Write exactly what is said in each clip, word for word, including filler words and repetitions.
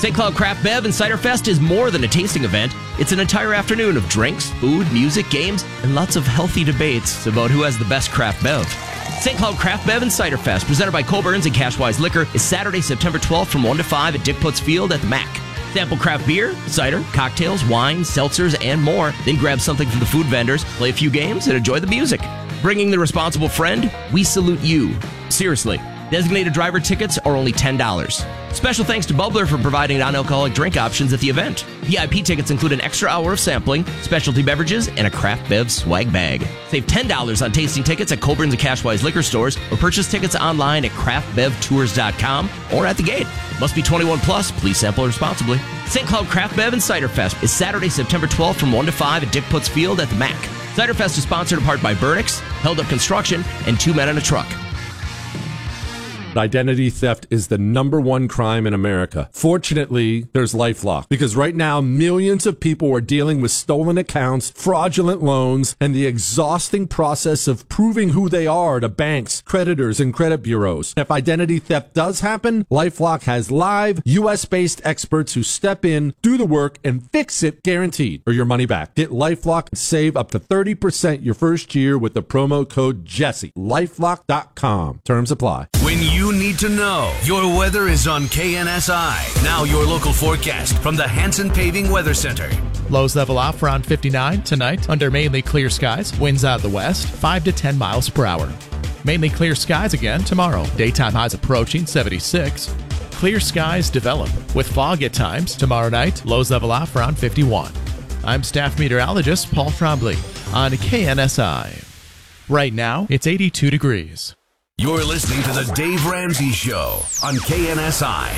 Saint Cloud Craft Bev and Cider Fest is more than a tasting event. It's an entire afternoon of drinks, food, music, games, and lots of healthy debates about who has the best craft bev. Saint Cloud Craft Bev and Cider Fest, presented by Colburns and Cashwise Liquor, is Saturday, September twelfth from one to five at Dick Putz Field at the M A C. Sample craft beer, cider, cocktails, wine, seltzers, and more. Then grab something from the food vendors, play a few games, and enjoy the music. Bringing the responsible friend, we salute you. Seriously. Designated driver tickets are only ten dollars. Special thanks to Bubbler for providing non-alcoholic drink options at the event. V I P tickets include an extra hour of sampling, specialty beverages, and a craft bev swag bag. Save ten dollars on tasting tickets at Colburns and Cashwise liquor stores, or purchase tickets online at craft bev tours dot com or at the gate. Must be twenty-one plus. Please sample responsibly. Saint Cloud Craft Bev and Cider Fest is Saturday, September twelfth from one to five at Dick Putz Field at the M A C. Cider Fest is sponsored in part by Burnix, Held Up Construction, and Two Men in a Truck. Identity theft is the number one crime in America. Fortunately, there's LifeLock, because right now millions of people are dealing with stolen accounts, fraudulent loans, and the exhausting process of proving who they are to banks, creditors, and credit bureaus. If identity theft does happen, LifeLock has live U S based experts who step in, do the work, and fix it guaranteed, or your money back. Get LifeLock and save up to thirty percent your first year with the promo code Jesse. LifeLock dot com. Terms apply. When you need to know, your weather is on K N S I. Now your local forecast from the Hanson Paving Weather Center. Lows level off around fifty-nine tonight under mainly clear skies. Winds out of the west, five to ten miles per hour. Mainly clear skies again tomorrow. Daytime highs approaching seventy-six. Clear skies develop with fog at times. Tomorrow night, lows level off around fifty-one. I'm staff meteorologist Paul Trombley on K N S I. Right now, it's eighty-two degrees. You're listening to the Dave Ramsey Show on K N S I.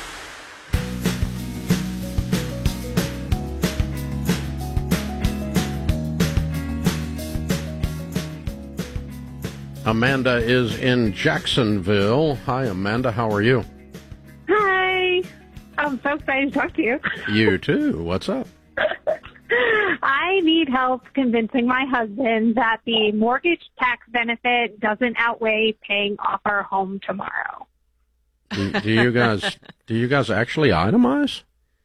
Amanda is in Jacksonville. Hi, Amanda. How are you? Hi. I'm so excited to talk to you. You too. What's up? I need help convincing my husband that the mortgage tax benefit doesn't outweigh paying off our home tomorrow. Do, do you guys do you guys actually itemize?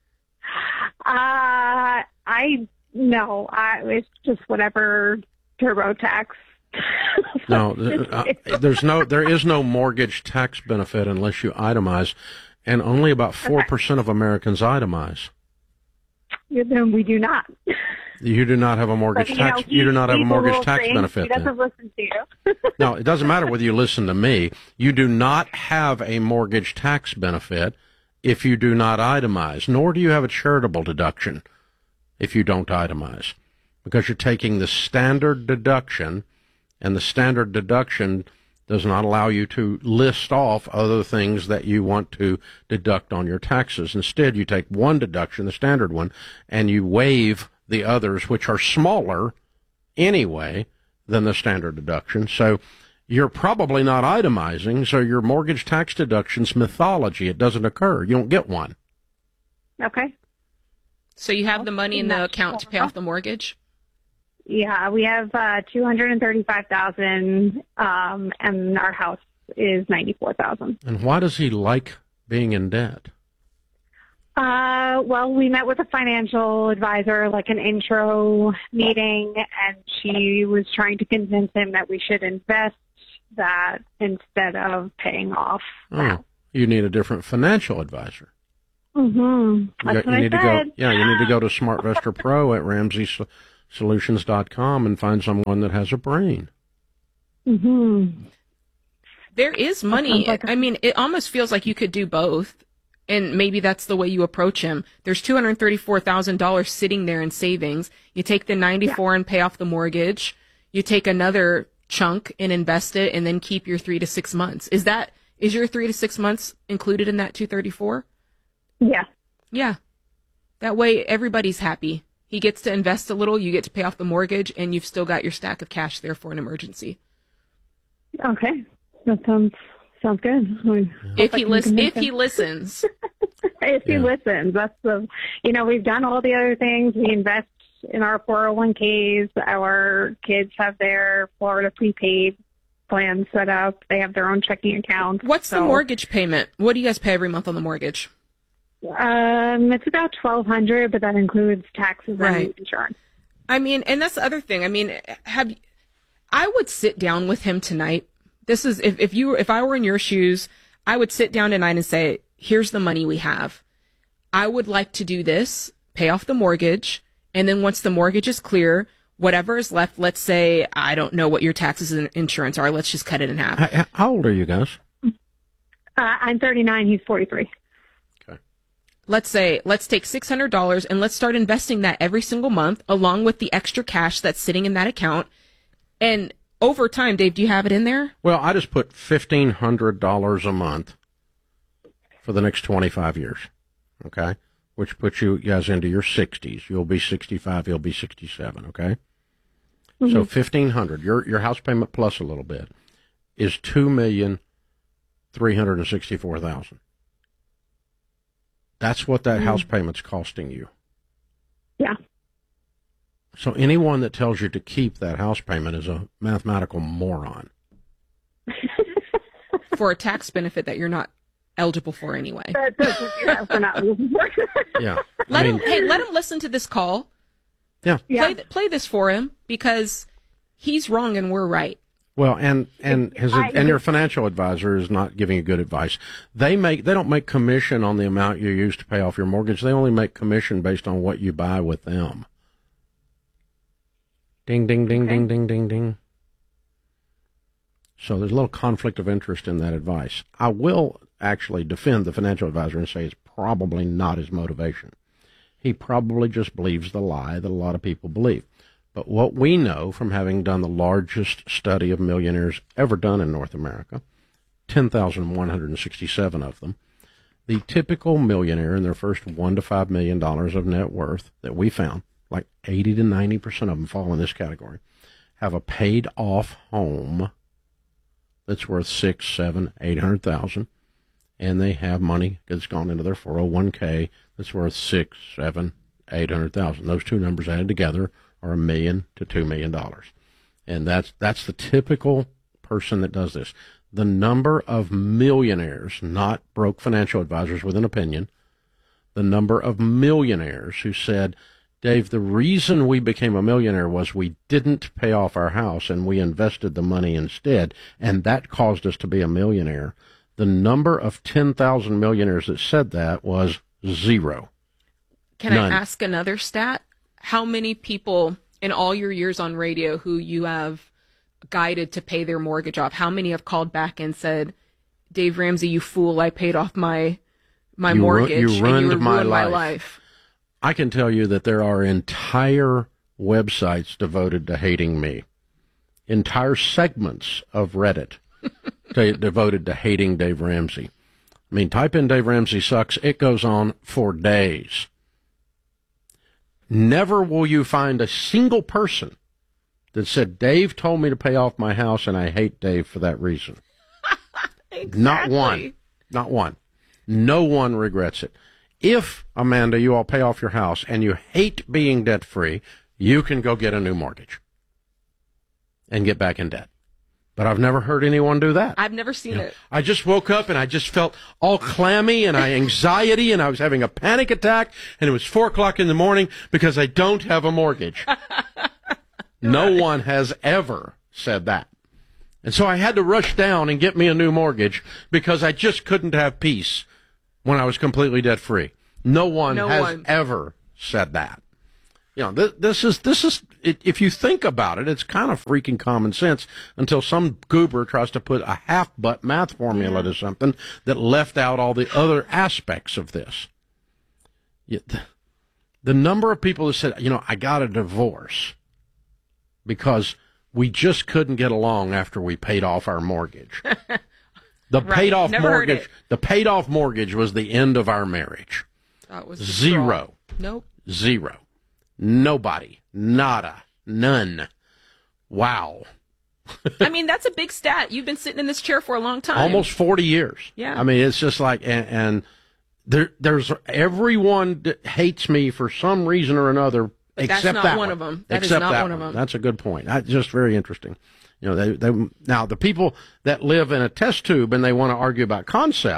Uh, I no, I it's just whatever TurboTax. No, uh, there's no there is no mortgage tax benefit unless you itemize, and only about four okay. percent of Americans itemize. Then we do not. You do not have a mortgage but, you tax. Know, he, you do not have a mortgage tax benefit. He doesn't then. listen to you. No, it doesn't matter whether you listen to me. You do not have a mortgage tax benefit if you do not itemize, nor do you have a charitable deduction if you don't itemize, because you're taking the standard deduction, and the standard deduction does not allow you to list off other things that you want to deduct on your taxes. Instead, you take one deduction, the standard one, and you waive the others, which are smaller anyway than the standard deduction. So you're probably not itemizing, so your mortgage tax deduction's mythology. It doesn't occur. You don't get one. Okay. So you have the money in the account to pay off the mortgage? Yeah, we have uh, two hundred thirty-five thousand dollars, um, and our house is ninety-four thousand dollars. And why does he like being in debt? Uh, well, we met with a financial advisor, like an intro meeting, and she was trying to convince him that we should invest that instead of paying off. Oh, you need a different financial advisor. Mm-hmm. That's you, what you need I to said. go. Yeah, you need to go to SmartVestor Pro at Ramsey Solutions dot com and find someone that has a brain. Mm-hmm. There is money. Like a- I mean, it almost feels like you could do both, and maybe that's the way you approach him. There's two hundred thirty-four thousand dollars sitting there in savings. You take the ninety-four yeah. and pay off the mortgage. You take another chunk and invest it, and then keep your three to six months. Is that is your three to six months included in that two thirty-four? Yeah. Yeah. That way, everybody's happy. He gets to invest a little, you get to pay off the mortgage, and you've still got your stack of cash there for an emergency. Okay, that sounds sounds good. If he listens, if he listens, if he yeah. listens, that's the. You know, we've done all the other things. We invest in our four oh one k's. Our kids have their Florida prepaid plans set up. They have their own checking account. What's so. the mortgage payment? What do you guys pay every month on the mortgage? Um, it's about twelve hundred, but that includes taxes Right. and insurance. I mean, and that's the other thing. I mean, have I would sit down with him tonight. This is if, if you if I were in your shoes, I would sit down tonight and say, here's the money we have. I would like to do this, pay off the mortgage, and then once the mortgage is clear, whatever is left, let's say, I don't know what your taxes and insurance are, let's just cut it in half. How, how old are you guys? Uh, I'm thirty-nine. He's forty-three. Okay. Let's say, let's take six hundred dollars and let's start investing that every single month along with the extra cash that's sitting in that account. And over time, Dave, do you have it in there? Well, I just put fifteen hundred dollars a month for the next twenty-five years, okay? Which puts you guys into your sixties. You'll be sixty-five, he'll be sixty-seven, okay? Mm-hmm. So fifteen hundred dollars, your your house payment plus a little bit, is two million three hundred sixty-four thousand dollars. That's what that mm-hmm. house payment's costing you. Yeah. So anyone that tells you to keep that house payment is a mathematical moron. For a tax benefit that you're not eligible for anyway. That, that's what you're not eligible for. Yeah. Let I mean, him, hey, let him listen to this call. Yeah. Yeah. Play, play this for him because he's wrong and we're right. Well, and and his I- and your financial advisor is not giving you good advice. They make they don't make commission on the amount you use to pay off your mortgage. They only make commission based on what you buy with them. Ding ding ding Okay. ding ding ding ding. So there's a little conflict of interest in that advice. I will actually defend the financial advisor and say it's probably not his motivation. He probably just believes the lie that a lot of people believe. But what we know from having done the largest study of millionaires ever done in North America, ten thousand one hundred sixty-seven of them, the typical millionaire in their first one to five million dollars of net worth that we found, like eighty to ninety percent of them fall in this category, have a paid off home that's worth six, seven, eight hundred thousand, and they have money that's gone into their four oh one k that's worth six, seven, eight hundred thousand. Those two numbers added together are a million to two million dollars, and that's that's the typical person that does this. The number of millionaires, not broke financial advisors with an opinion, the number of millionaires who said, Dave, the reason we became a millionaire was we didn't pay off our house and we invested the money instead, and that caused us to be a millionaire. The number of ten thousand millionaires that said that was zero. Can None. I ask another stat? How many people in all your years on radio who you have guided to pay their mortgage off, how many have called back and said, Dave Ramsey, you fool, I paid off my my You ru- mortgage you and ruined you my ruined my life." life. I can tell you that there are entire websites devoted to hating me, entire segments of Reddit de- devoted to hating Dave Ramsey. I mean, type in Dave Ramsey sucks. It goes on for days. Never will you find a single person that said, Dave told me to pay off my house and I hate Dave for that reason. Exactly. Not one. Not one. No one regrets it. If, Amanda, you all pay off your house and you hate being debt-free, you can go get a new mortgage and get back in debt. But I've never heard anyone do that. I've never seen You know, it. I just woke up and I just felt all clammy and I anxiety and I was having a panic attack and it was four o'clock in the morning because I don't have a mortgage. No one has ever said that. And so I had to rush down and get me a new mortgage because I just couldn't have peace when I was completely debt free. No one No has one. ever said that. You know, th- this is, this is, it, if you think about it, it's kind of freaking common sense until some goober tries to put a half-butt math formula to something that left out all the other aspects of this. Yeah, the, the number of people that said, you know, I got a divorce because we just couldn't get along after we paid off our mortgage. The Right. paid off Never heard mortgage, it. the paid off mortgage was the end of our marriage. That was the Zero. straw. Nope. Zero. Nobody. Nada. None. Wow. I mean, that's a big stat. You've been sitting in this chair for a long time. Almost forty years. Yeah. I mean, it's just like, and, and there, there's everyone that hates me for some reason or another, But that's except not that one of them. That is except not that one of them. That's a good point. That's just very interesting. You know, they, they, now the people that live in a test tube and they want to argue about concepts,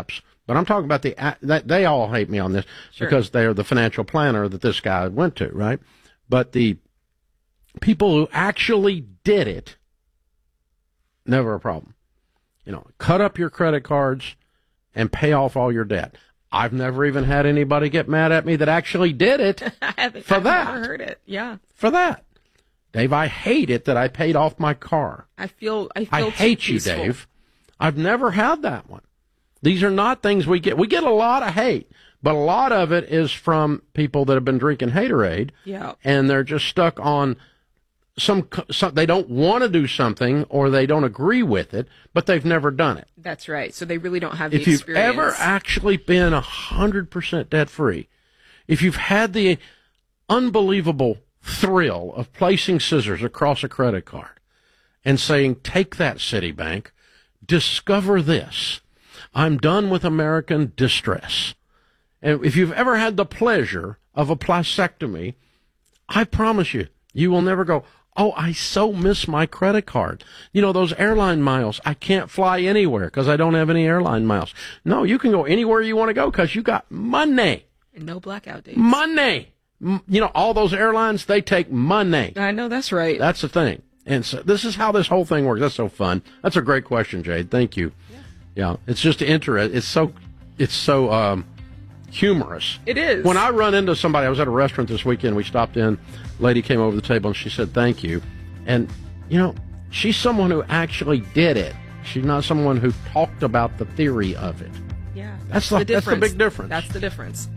But I'm talking about the, that they all hate me on this Sure. because they're the financial planner that this guy went to, right? But the people who actually did it, never a problem. You know, cut up your credit cards and pay off all your debt. I've never even had anybody get mad at me that actually did it I haven't, for I've that. never heard it. Yeah. For that. Dave, I hate it that I paid off my car. I feel, I feel I too hate you, peaceful. Dave. I've never had that one. These are not things we get. We get a lot of hate, but a lot of it is from people that have been drinking Haterade. Yeah. And they're just stuck on some, some, they don't want to do something or they don't agree with it, but they've never done it. That's right. So they really don't have the If you've experience. ever actually been one hundred percent debt free, if you've had the unbelievable thrill of placing scissors across a credit card and saying, take that, Citibank, discover this. I'm done with American distress. And if you've ever had the pleasure of a plastectomy, I promise you, you will never go, oh, I so miss my credit card. You know, those airline miles, I can't fly anywhere because I don't have any airline miles. No, you can go anywhere you want to go because you got money. And no blackout dates. Money. M- You know, all those airlines, they take money. I know, that's right. That's the thing. And so this is how this whole thing works. That's so fun. That's a great question, Jade. Thank you. Yeah, yeah, it's just interesting. It's so, it's so um, humorous. It is. When I run into somebody, I was at a restaurant this weekend. We stopped in. Lady came over the table and she said, thank you. And, you know, she's someone who actually did it. She's not someone who talked about the theory of it. Yeah. That's the, the that's the difference. big difference. That's the difference.